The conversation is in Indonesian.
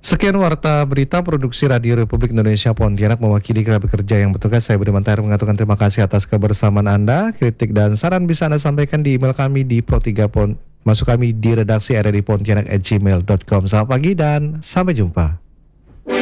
Sekian warta berita produksi Radio Republik Indonesia Pontianak mewakili kerabat kerja yang bertugas. Saya Budiman Tahir mengaturkan terima kasih atas kebersamaan Anda. Kritik dan saran bisa Anda sampaikan di email kami di pro3pon. Masuk kami di redaksi rri pontianak@gmail.com. Selamat pagi dan sampai jumpa.